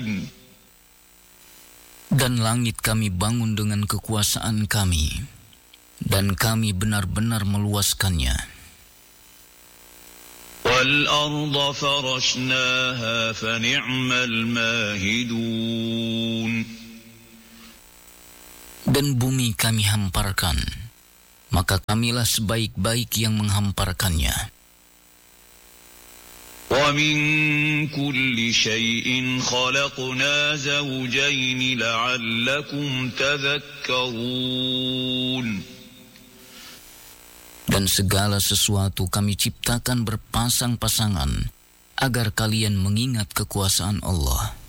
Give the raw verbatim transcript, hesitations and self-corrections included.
Dan langit kami bangun dengan kekuasaan kami, dan kami benar-benar meluaskannya. وَالْأَرْضَ فَرَشْنَاهَا فَنِعْمَ الْمَاهِدُونَ Dan bumi kami hamparkan, maka kamilah sebaik-baik yang menghamparkannya. وَمِن كُلِّ شَيْءٍ خَلَقْنَا زَوْجَيْنِ لَعَلَّكُمْ تَذَكَّرُونَ Dan segala sesuatu kami ciptakan berpasang-pasangan, agar kalian mengingat kekuasaan Allah.